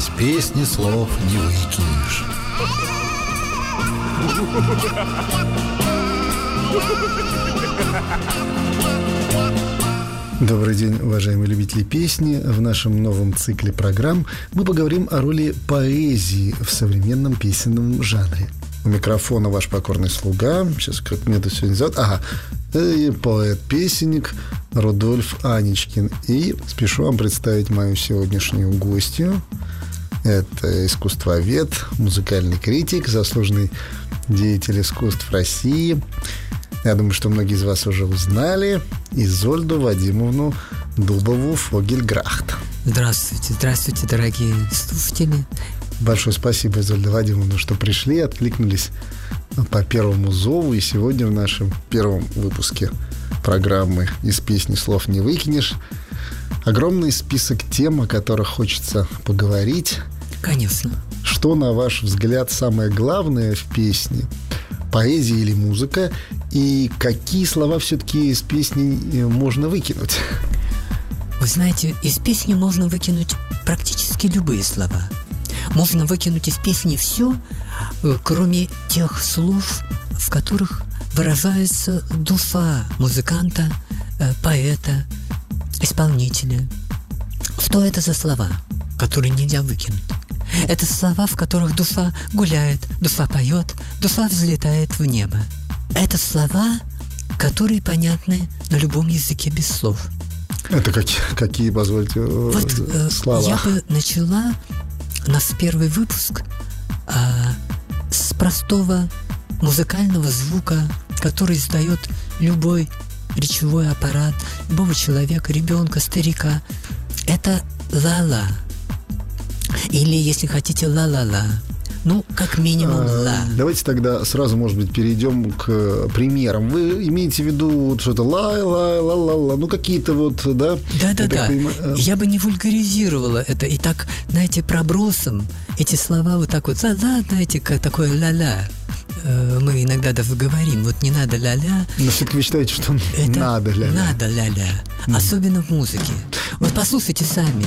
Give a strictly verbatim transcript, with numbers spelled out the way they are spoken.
из песни слов не выкинешь. Добрый день, уважаемые любители песни. В нашем новом цикле программ мы поговорим о роли поэзии в современном песенном жанре. У микрофона ваш покорный слуга. Сейчас как мне это сегодня зовут? Ага, поэт-песенник Рудольф Аничкин. И спешу вам представить мою сегодняшнюю гостью. Это искусствовед, музыкальный критик, заслуженный деятель искусств России. Я думаю, что многие из вас уже узнали Изольду Вадимовну Дубову-Фогельграхт. Здравствуйте, здравствуйте, дорогие слушатели. Большое спасибо, Изольда Вадимовна, что пришли, откликнулись по первому зову. И сегодня в нашем первом выпуске программы «Из песни слов не выкинешь» огромный список тем, о которых хочется поговорить. Конечно. Что, на ваш взгляд, самое главное в песне? Поэзия или музыка? И какие слова все-таки из песни можно выкинуть? Вы знаете, из песни можно выкинуть практически любые слова. Можно выкинуть из песни все, кроме тех слов, в которых выражается душа музыканта, поэта, исполнителя. Что это за слова, которые нельзя выкинуть? Это слова, в которых душа гуляет, душа поет, душа взлетает в небо. Это слова, которые понятны на любом языке без слов. Это какие, какие позвольте, вот, слова? Я бы начала наш первый выпуск а, с простого музыкального звука, который издает любой речевой аппарат, любого человека, ребенка, старика. Это ла-ла. Или, если хотите, ла-ла-ла. Ну, как минимум, а, ла. Давайте тогда сразу, может быть, перейдем к примерам. Вы имеете в виду вот что-то ла-ла-ла-ла-ла, ну, какие-то вот, да? Да-да-да. Понимаю... Я бы не вульгаризировала это. И так, знаете, пробросом эти слова вот так вот, ла-ла, знаете, как такое ла-ла. Мы иногда даже говорим, вот не надо ля-ля. Но все-таки вы считаете, что это надо ля-ля. Надо ля-ля. Mm. Особенно в музыке. Вот послушайте сами.